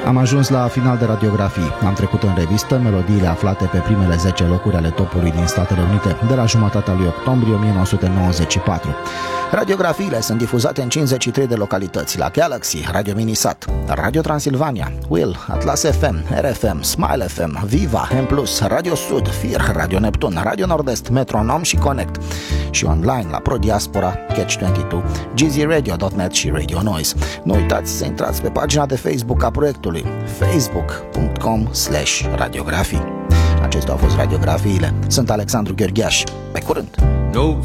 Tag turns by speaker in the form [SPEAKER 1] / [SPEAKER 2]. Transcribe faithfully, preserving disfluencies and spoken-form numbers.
[SPEAKER 1] Am ajuns la final de radiografii. Am trecut în revistă melodiile aflate pe primele zece locuri ale topului din Statele Unite de la jumătatea lui octombrie o mie nouă sute nouăzeci și patru. Radiografiile sunt difuzate în cincizeci și trei de localități: la Galaxy, Radio Minisat, Radio Transilvania, Will, Atlas F M, R F M, Smile F M, Viva, M plus, Radio Sud, Fir, Radio Neptun, Radio Nord-Est, Metronom și Connect. Și online la Pro Diaspora, Catch douăzeci și doi, G Z Radio punct net și Radio Noise. Nu uitați să intrați pe pagina de Facebook a proiectului, facebook punct com slash radiografii. Acestea au fost radiografiile. Sunt Alexandru Gheorghiaș. Pe curând!
[SPEAKER 2] No